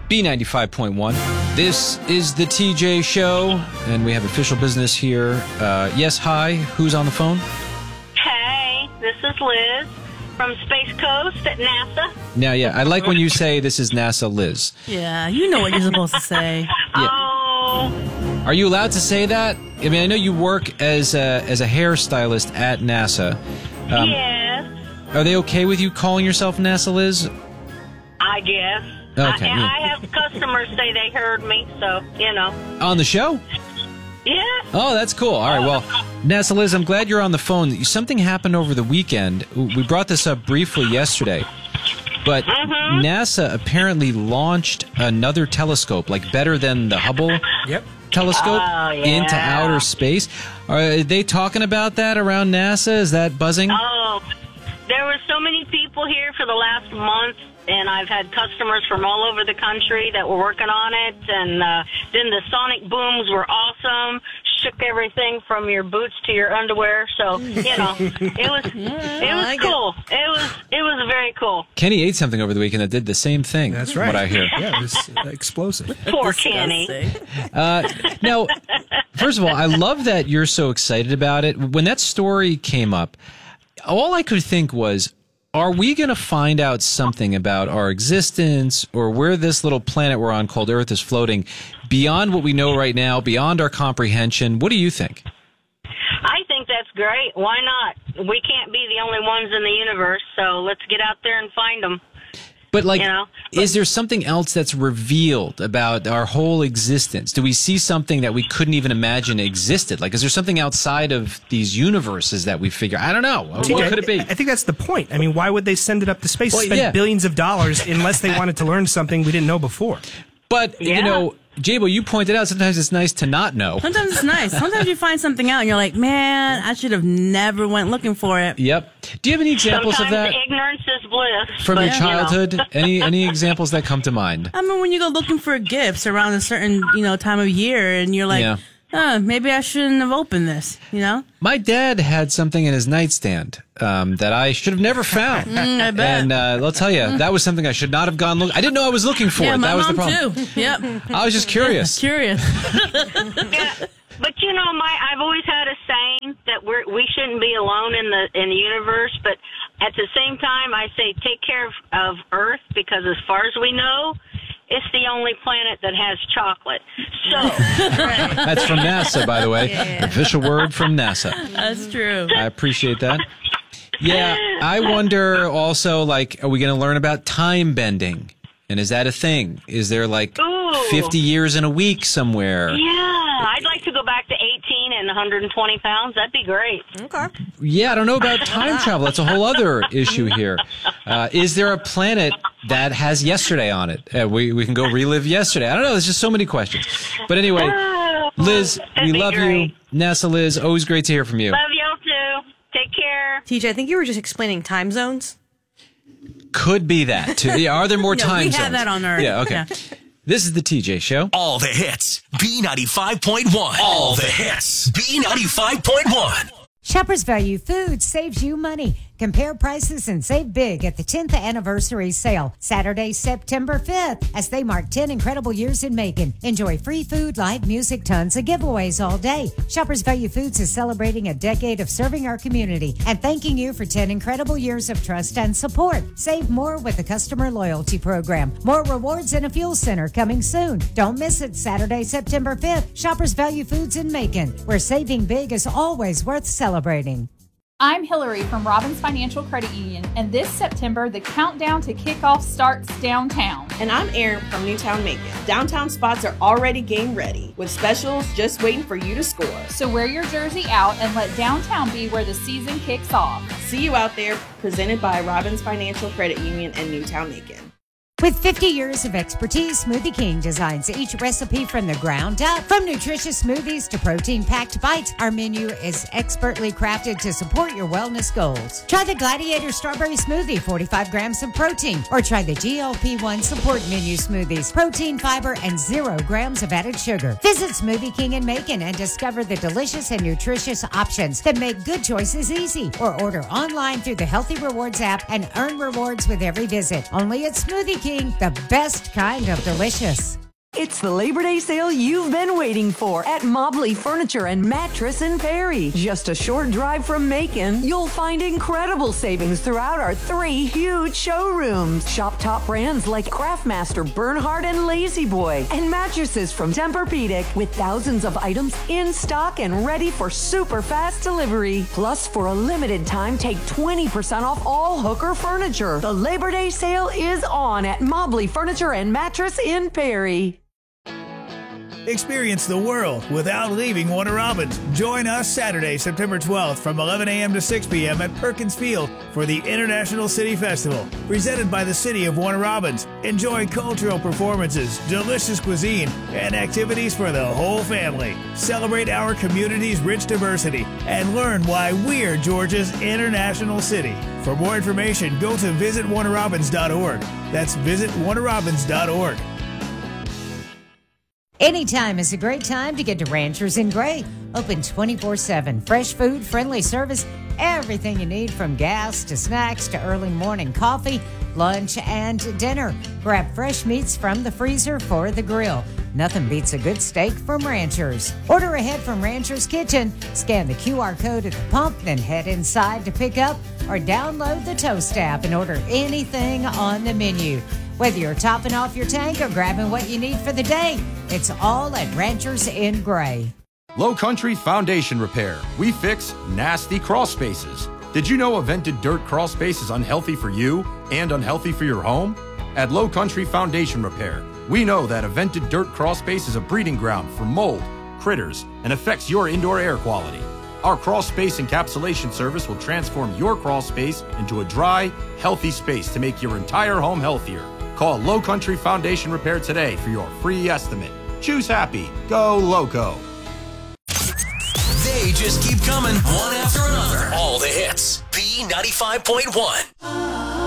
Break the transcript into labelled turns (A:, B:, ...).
A: B95.1. This is the TJ Show, and we have official business here. Yes, hi. Who's on the phone?
B: Hey, this is Liz from Space Coast at NASA.
A: Now, yeah, I like when you say this is NASA Liz.
C: Yeah, you know what you're supposed to say.
A: Yeah.
B: Oh,
A: Are you allowed to say that? I mean, I know you work as a hairstylist at NASA.
B: yes,
A: Are they okay with you calling yourself NASA Liz?
B: I guess.
A: Okay, yeah.
B: I have customers say they heard me, so, you know.
A: On the show?
B: Yeah.
A: Oh, that's cool. All right, well, NASA Liz, I'm glad you're on the phone. Something happened over the weekend. We brought this up briefly yesterday, but NASA apparently launched another telescope, like better than the Hubble telescope, into outer space. Are they talking about that around NASA? Is that buzzing?
B: Oh, there were so many people here for the last month, and I've had customers from all over the country that were working on it, and then the sonic booms were awesome, shook everything from your boots to your underwear, so, you know, it was cool. It was very cool.
A: Kenny ate something over the weekend that did the same thing.
D: That's right.
A: What I hear.
D: Yeah, it was explosive.
B: Poor Kenny.
A: Now, first of all, I love that you're so excited about it. When that story came up, all I could think was, are we going to find out something about our existence or where this little planet we're on called Earth is floating beyond what we know right now, beyond our comprehension? What do you think?
B: I think that's great. Why not? We can't be the only ones in the universe, so let's get out there and find them.
A: But, like,
B: You know,
A: is there something else that's revealed about our whole existence? Do we see something that we couldn't even imagine existed? Like, is there something outside of these universes that we figure? I don't know. What could it be?
D: I think that's the point. I mean, why would they send it up to space, spend billions of dollars unless they wanted to learn something we didn't know before?
A: But, you know, Jabo, you pointed out sometimes it's nice to not know.
C: Sometimes it's nice. Sometimes you find something out and you're like, man, I should have never went looking for it.
A: Yep. Do you have any examples of that?
B: Sometimes ignorance is bliss.
A: From
B: but,
A: your
B: you know.
A: childhood? Any examples that come to mind?
C: I mean, when you go looking for gifts around a certain, time of year and you're like, maybe I shouldn't have opened this,
A: My dad had something in his nightstand that I should have never found.
C: I bet.
A: And I'll tell you, that was something I should not have gone I didn't know I was looking for it.
C: My
A: That was the
C: mom
A: problem.
C: too. Yep.
A: I was just curious.
C: Curious.
B: Yeah, but I've always had a saying that we shouldn't be alone in the universe. But at the same time, I say take care of Earth, because as far as we know, it's the only planet that has chocolate. So
A: That's from NASA, by the way. Official word from NASA.
C: That's true.
A: I appreciate that. Yeah, I wonder also, like, are we going to learn about time bending? And is that a thing? Is there, like, 50 years in a week somewhere?
B: yeah, I'd like to go back to 18 and 120 pounds. That'd be great.
C: Okay.
A: Yeah, I don't know about time travel. That's a whole other issue here. Is there a planet that has yesterday on it? We can go relive yesterday. I don't know. There's just so many questions. But anyway, Liz, we love you. NASA Liz, always great to hear from you.
B: Love y'all too. Take care.
E: TJ, I think you were just explaining time zones.
A: Could be that, too. Yeah, are there more time
C: we
A: zones?
C: have that on Earth.
A: Yeah, okay.
C: Yeah.
A: This is the TJ Show.
F: All the hits. B95.1. All the hits. B95.1.
G: Shoppers Value Foods saves you money. Compare prices and save big at the 10th anniversary sale, Saturday, September 5th, as they mark 10 incredible years in Macon. Enjoy free food, live music, tons of giveaways all day. Shoppers Value Foods is celebrating a decade of serving our community and thanking you for 10 incredible years of trust and support. Save more with the customer loyalty program. More rewards and a fuel center coming soon. Don't miss it, Saturday, September 5th. Shoppers Value Foods in Macon, where saving big is always worth celebrating.
H: I'm Hillary from Robbins Financial Credit Union, and this September, the countdown to kickoff starts downtown.
I: And I'm Erin from Newtown Macon. Downtown spots are already game ready, with specials just waiting for you to score.
H: So wear your jersey out and let downtown be where the season kicks off.
I: See you out there, presented by Robbins Financial Credit Union and Newtown Macon.
G: With 50 years of expertise, Smoothie King designs each recipe from the ground up. From nutritious smoothies to protein-packed bites, our menu is expertly crafted to support your wellness goals. Try the Gladiator Strawberry Smoothie, 45 grams of protein. Or try the GLP-1 Support Menu Smoothies, protein, fiber, and 0 grams of added sugar. Visit Smoothie King in Macon and discover the delicious and nutritious options that make good choices easy. Or order online through the Healthy Rewards app and earn rewards with every visit. Only at Smoothie King being the best kind of delicious.
J: It's the Labor Day sale you've been waiting for at Mobley Furniture and Mattress in Perry. Just a short drive from Macon, you'll find incredible savings throughout our 3 huge showrooms. Shop top brands like Craftmaster, Bernhard, and Lazy Boy, and mattresses from Tempur-Pedic with thousands of items in stock and ready for super fast delivery. Plus, for a limited time, take 20% off all Hooker furniture. The Labor Day sale is on at Mobley Furniture and Mattress in Perry.
K: Experience the world without leaving Warner Robins. Join us Saturday, September 12th from 11 a.m. to 6 p.m. at Perkins Field for the International City Festival, presented by the City of Warner Robins. Enjoy cultural performances, delicious cuisine, and activities for the whole family. Celebrate our community's rich diversity and learn why we're Georgia's international city. For more information, go to visitwarnerrobins.org. That's visitwarnerrobins.org.
G: Anytime is a great time to get to Ranchers in Gray. Open 24/7. Fresh food, friendly service, everything you need from gas to snacks to early morning coffee, lunch, and dinner. Grab fresh meats from the freezer for the grill. Nothing beats a good steak from Ranchers. Order ahead from Ranchers Kitchen. Scan the QR code at the pump, then head inside to pick up or download the Toast app and order anything on the menu. Whether you're topping off your tank or grabbing what you need for the day, it's all at Ranchers in Gray.
L: Low Country Foundation Repair. We fix nasty crawl spaces. Did you know a vented dirt crawl space is unhealthy for you and unhealthy for your home? At Low Country Foundation Repair, we know that a vented dirt crawl space is a breeding ground for mold, critters, and affects your indoor air quality. Our crawl space encapsulation service will transform your crawl space into a dry, healthy space to make your entire home healthier. Call Low Country Foundation Repair today for your free estimate. Choose happy. Go Loco.
F: They just keep coming, one after another. All the hits. B95.1.